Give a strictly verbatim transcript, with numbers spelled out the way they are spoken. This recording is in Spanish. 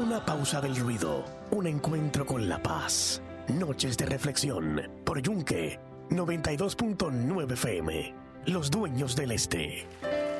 Una pausa del ruido, un encuentro con la paz. Noches de reflexión por Yunque noventa y dos punto nueve F M. Los dueños del este.